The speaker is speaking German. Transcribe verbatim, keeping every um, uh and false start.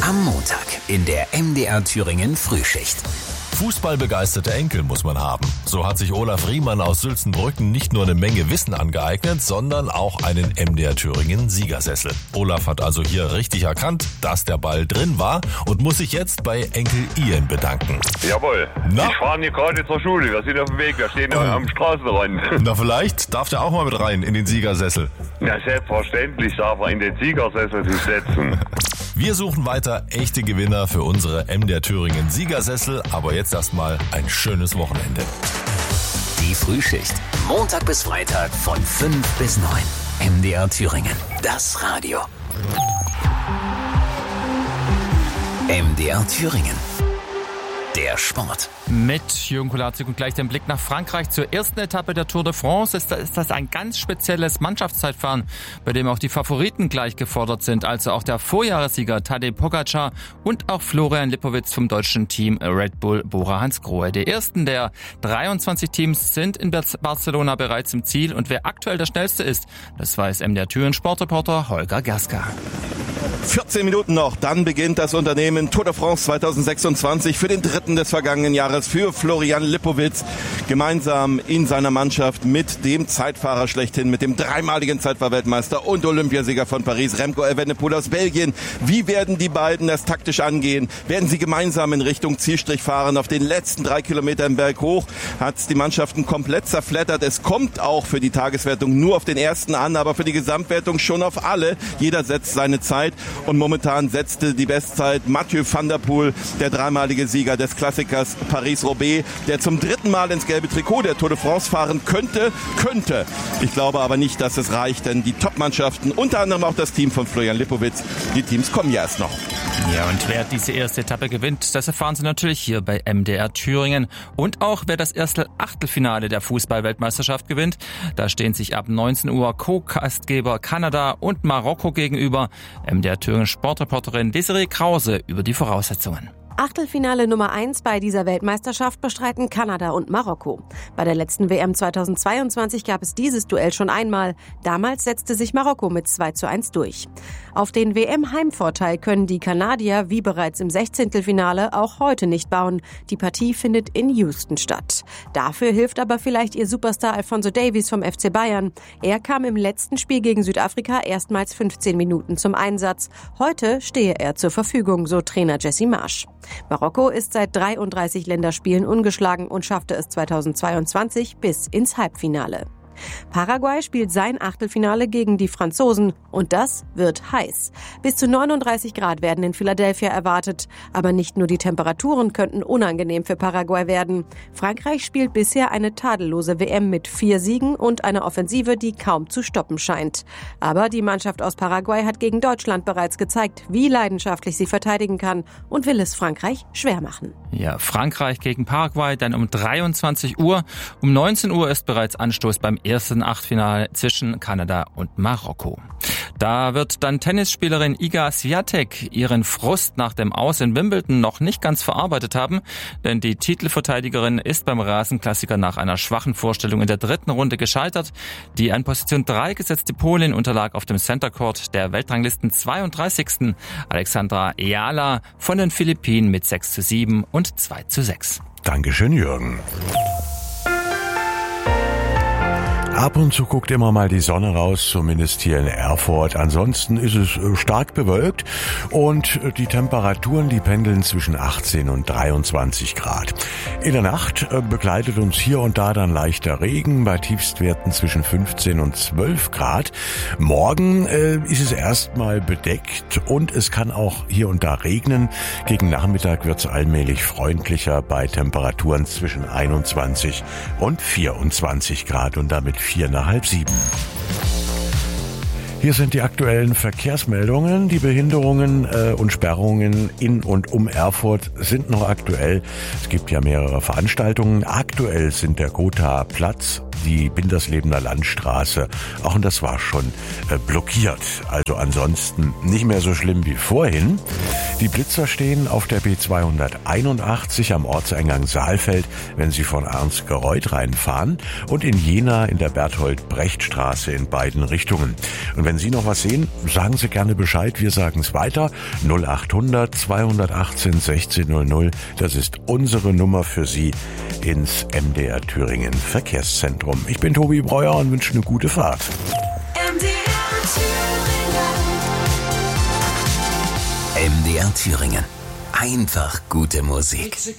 Am Montag in der M D R Thüringen Frühschicht. Fußballbegeisterte Enkel muss man haben. So hat sich Olaf Riemann aus Sülzenbrücken nicht nur eine Menge Wissen angeeignet, sondern auch einen M D R Thüringen Siegersessel. Olaf hat also hier richtig erkannt, dass der Ball drin war und muss sich jetzt bei Enkel Ian bedanken. Jawohl. Na? Ich fahre hier gerade zur Schule. Wir sind auf dem Weg. Wir stehen oh. am Straßenrand. Na, vielleicht darf der auch mal mit rein in den Siegersessel. Ja, selbstverständlich darf er in den Siegersessel sich setzen. Wir suchen weiter echte Gewinner für unsere M D R Thüringen Siegersessel, aber jetzt erstmal ein schönes Wochenende. Die Frühschicht, Montag bis Freitag von fünf bis neun. M D R Thüringen, das Radio. M D R Thüringen, der Sport. Mit Jürgen Kulaczyk und gleich den Blick nach Frankreich zur ersten Etappe der Tour de France. Ist, ist das ein ganz spezielles Mannschaftszeitfahren, bei dem auch die Favoriten gleich gefordert sind. Also auch der Vorjahressieger Tadej Pogačar und auch Florian Lipowitz vom deutschen Team Red Bull Bora Hansgrohe. Die ersten der dreiundzwanzig Teams sind in Barcelona bereits im Ziel. Und wer aktuell der schnellste ist, das weiß M D R Thüringen Sportreporter Holger Gerska. vierzehn Minuten noch, dann beginnt das Unternehmen Tour de France zweitausendsechsundzwanzig für den dritten des vergangenen Jahres für Florian Lipowitz. Gemeinsam in seiner Mannschaft mit dem Zeitfahrer schlechthin, mit dem dreimaligen Zeitfahrweltmeister und Olympiasieger von Paris, Remco Evenepoel aus Belgien. Wie werden die beiden das taktisch angehen? Werden sie gemeinsam in Richtung Zielstrich fahren? Auf den letzten drei Kilometern Berg hoch hat es die Mannschaften komplett zerfleddert. Es kommt auch für die Tageswertung nur auf den ersten an, aber für die Gesamtwertung schon auf alle. Jeder setzt seine Zeit. Und momentan setzte die Bestzeit Mathieu van der Poel, der dreimalige Sieger des Klassikers Paris-Roubaix, der zum dritten Mal ins gelbe Trikot der Tour de France fahren könnte, könnte. Ich glaube aber nicht, dass es reicht, denn die Top-Mannschaften, unter anderem auch das Team von Florian Lipowitz, die Teams kommen ja erst noch. Ja, und wer diese erste Etappe gewinnt, das erfahren Sie natürlich hier bei M D R Thüringen. Und auch wer das erste Achtelfinale der Fußball-Weltmeisterschaft gewinnt, da stehen sich ab neunzehn Uhr Co-Gastgeber Kanada und Marokko gegenüber. M D R Thüringen Sportreporterin Desiree Krause über die Voraussetzungen. Achtelfinale Nummer eins bei dieser Weltmeisterschaft bestreiten Kanada und Marokko. Bei der letzten W M zweitausendzweiundzwanzig gab es dieses Duell schon einmal. Damals setzte sich Marokko mit zwei zu eins durch. Auf den W M-Heimvorteil können die Kanadier, wie bereits im Sechzehntelfinale, auch heute nicht bauen. Die Partie findet in Houston statt. Dafür hilft aber vielleicht ihr Superstar Alphonso Davies vom F C Bayern. Er kam im letzten Spiel gegen Südafrika erstmals fünfzehn Minuten zum Einsatz. Heute stehe er zur Verfügung, so Trainer Jesse Marsch. Marokko ist seit dreiunddreißig Länderspielen ungeschlagen und schaffte es zweitausendzweiundzwanzig bis ins Halbfinale. Paraguay spielt sein Achtelfinale gegen die Franzosen und das wird heiß. Bis zu neununddreißig Grad werden in Philadelphia erwartet. Aber nicht nur die Temperaturen könnten unangenehm für Paraguay werden. Frankreich spielt bisher eine tadellose W M mit vier Siegen und einer Offensive, die kaum zu stoppen scheint. Aber die Mannschaft aus Paraguay hat gegen Deutschland bereits gezeigt, wie leidenschaftlich sie verteidigen kann und will es Frankreich schwer machen. Ja, Frankreich gegen Paraguay dann um dreiundzwanzig Uhr. Um neunzehn Uhr ist bereits Anstoß beim ersten Achtelfinale zwischen Kanada und Marokko. Da wird dann Tennisspielerin Iga Swiatek ihren Frust nach dem Aus in Wimbledon noch nicht ganz verarbeitet haben, denn die Titelverteidigerin ist beim Rasenklassiker nach einer schwachen Vorstellung in der dritten Runde gescheitert. Die an Position drei gesetzte Polin unterlag auf dem Center Court der Weltranglisten zweiunddreißigsten Alexandra Eala von den Philippinen mit sechs zu sieben und zwei zu sechs. Dankeschön, Jürgen. Ab und zu guckt immer mal die Sonne raus, zumindest hier in Erfurt. Ansonsten ist es stark bewölkt und die Temperaturen, die pendeln zwischen achtzehn und dreiundzwanzig Grad. In der Nacht begleitet uns hier und da dann leichter Regen bei Tiefstwerten zwischen fünfzehn und zwölf Grad. Morgen äh, ist es erstmal bedeckt und es kann auch hier und da regnen. Gegen Nachmittag wird es allmählich freundlicher bei Temperaturen zwischen einundzwanzig und vierundzwanzig Grad und damit vier nach halb sieben. Hier sind die aktuellen Verkehrsmeldungen. Die Behinderungen äh, und Sperrungen in und um Erfurt sind noch aktuell. Es gibt ja mehrere Veranstaltungen. Aktuell sind der Gotha-Platz, die Binderslebener Landstraße, auch und das war schon äh, blockiert. Also ansonsten nicht mehr so schlimm wie vorhin. Die Blitzer stehen auf der B zweihunderteinundachtzig am Ortseingang Saalfeld, wenn Sie von Arnsgereuth reinfahren, und in Jena in der Berthold-Brecht-Straße in beiden Richtungen. Und wenn Sie noch was sehen, sagen Sie gerne Bescheid, wir sagen es weiter. null achthundert zweihundertachtzehn sechzehn null null, das ist unsere Nummer für Sie ins M D R Thüringen Verkehrszentrum. Ich bin Tobi Breuer und wünsche eine gute Fahrt. M D R Thüringen. M D R Thüringen. Einfach gute Musik.